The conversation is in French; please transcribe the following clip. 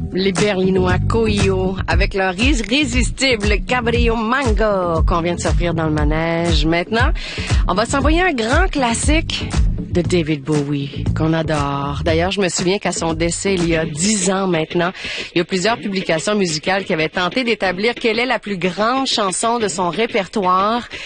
Les Berlinois Coio avec leur irrésistible Cabrio Mango qu'on vient de s'offrir dans le manège. Maintenant, on va s'envoyer un grand classique de David Bowie qu'on adore. D'ailleurs, je me souviens qu'à son décès, il y a 10 ans maintenant, il y a plusieurs publications musicales qui avaient tenté d'établir quelle est la plus grande chanson de son répertoire.